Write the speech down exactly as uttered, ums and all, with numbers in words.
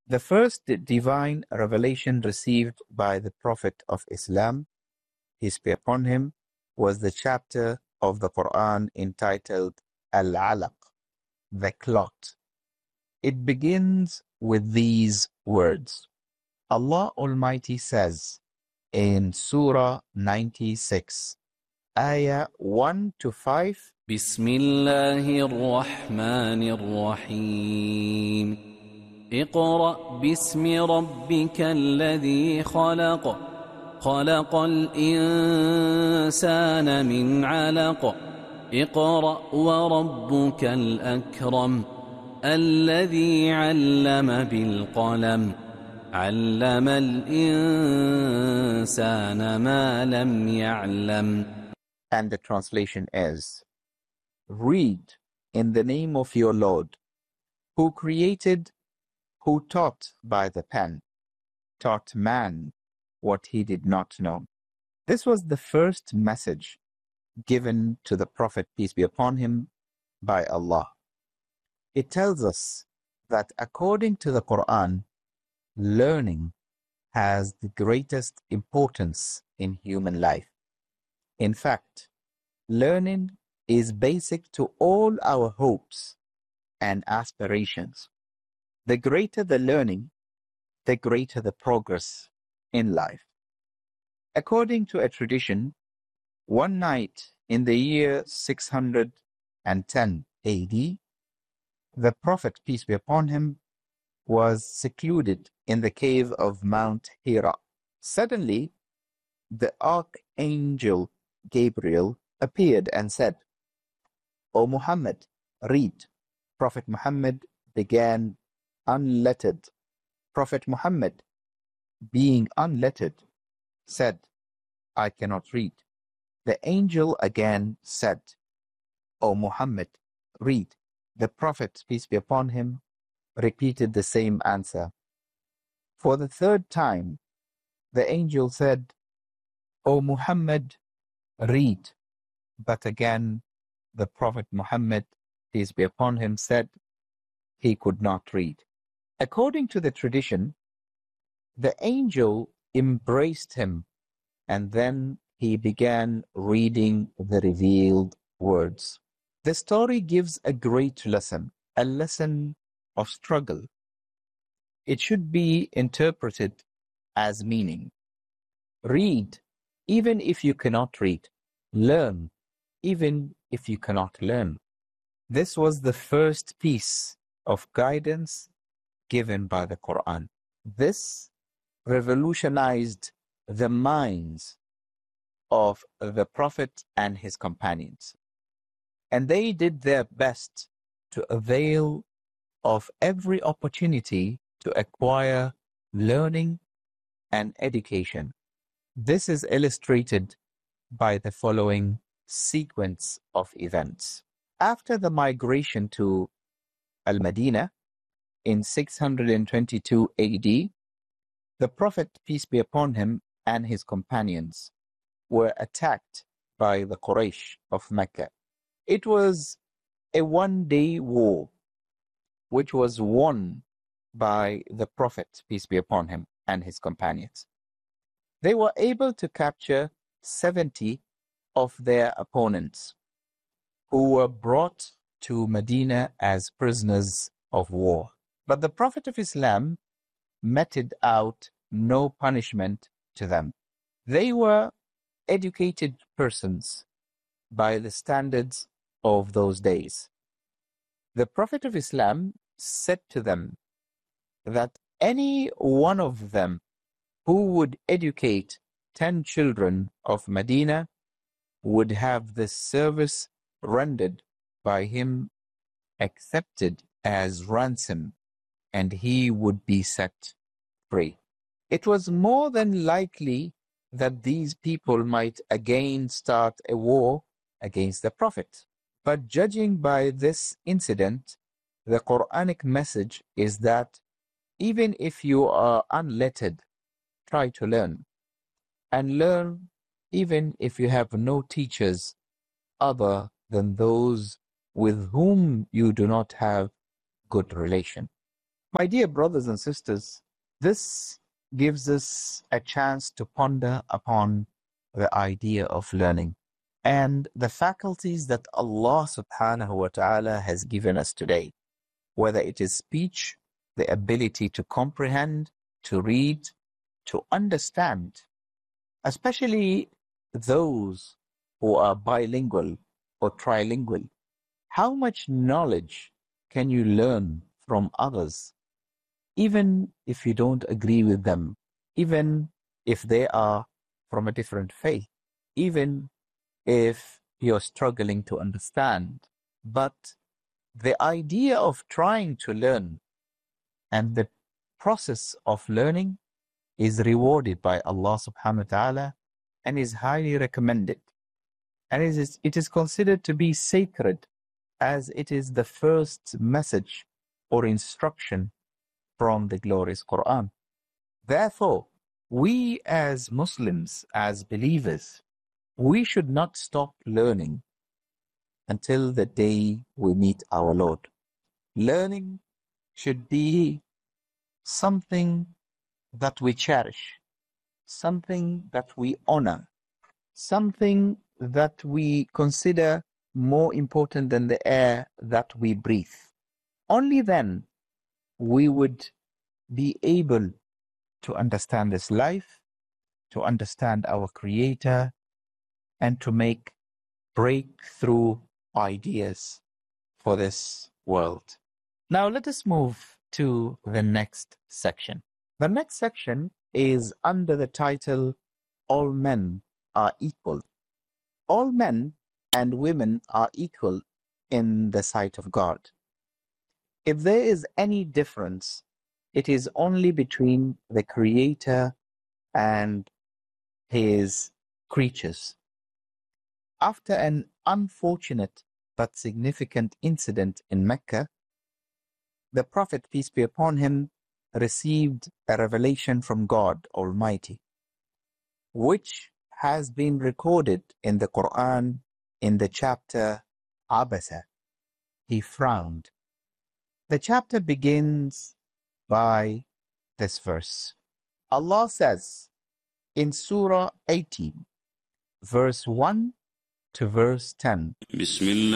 The first divine revelation received by the Prophet of Islam, peace be upon him, was the chapter of the Quran entitled Al-Alaq, the clot. It begins with these words. Allah Almighty says in Surah ninety-six, Ayah one to five, بسم الله الرحمن الرحيم اقرأ باسم ربك الذي خلق خلق الإنسان من علق اقرأ وربك الأكرم الذي علم بالقلم علم الإنسان ما لم يعلم. And the translation is, read in the name of your Lord, who created, who taught by the pen, taught man what he did not know. This was the first message given to the Prophet, peace be upon him, by Allah. It tells us that according to the Quran, learning has the greatest importance in human life. In fact, learning is basic to all our hopes and aspirations. The greater the learning, the greater the progress in life. According to a tradition, one night in the year six hundred ten A D, the Prophet, peace be upon him, was secluded in the cave of Mount Hira. Suddenly, the archangel Gabriel appeared and said, O Muhammad, read. Prophet Muhammad began unlettered. Prophet Muhammad, being unlettered, said, I cannot read. The angel again said, O Muhammad, read. The Prophet, peace be upon him, repeated the same answer. For the third time, the angel said, O Muhammad, read. But again, the Prophet Muhammad, peace be upon him, said he could not read. According to the tradition, the angel embraced him and then he began reading the revealed words. The story gives a great lesson, a lesson of struggle. It should be interpreted as meaning. Read, even if you cannot read. Learn, even if you cannot learn. This was the first piece of guidance given by the Quran. This revolutionized the minds of the Prophet and his companions. And they did their best to avail of every opportunity to acquire learning and education. This is illustrated by the following sequence of events. After the migration to Al-Madinah in six hundred twenty-two A D, the Prophet, peace be upon him, and his companions were attacked by the Quraysh of Mecca. It was a one-day war which was won by the Prophet, peace be upon him, and his companions. They were able to capture seventy of their opponents who were brought to Medina as prisoners of war. But the Prophet of Islam meted out no punishment to them. They were educated persons by the standards of those days. The Prophet of Islam said to them that any one of them who would educate ten children of Medina would have this service rendered by him accepted as ransom, and he would be set free. It was more than likely that these people might again start a war against the Prophet. But judging by this incident, the Quranic message is that even if you are unlettered, try to learn. And learn even if you have no teachers other than those with whom you do not have good relation. My dear brothers and sisters, this gives us a chance to ponder upon the idea of learning and the faculties that Allah subhanahu wa ta'ala has given us today, whether it is speech, the ability to comprehend, to read, to understand, especially those who are bilingual or trilingual. How much knowledge can you learn from others, even if you don't agree with them, even if they are from a different faith, even if you're struggling to understand? But the idea of trying to learn and the process of learning is rewarded by Allah subhanahu wa ta'ala and is highly recommended. And it is, it is considered to be sacred, as it is the first message or instruction from the glorious Quran. Therefore, we as Muslims, as believers, we should not stop learning until the day we meet our Lord. Learning should be something that we cherish, something that we honor, something that we consider more important than the air that we breathe. Only then we would be able to understand this life, to understand our Creator, and to make breakthrough ideas for this world. Now let us move to the next section. The next section is under the title, All Men Are Equal. All men and women are equal in the sight of God. If there is any difference, it is only between the Creator and His creatures. After an unfortunate but significant incident in Mecca, the Prophet, peace be upon him, received a revelation from God Almighty, which has been recorded in the Quran in the chapter Abasa. He frowned. The chapter begins by this verse. Allah says in Surah eighteen, verse one to verse ten.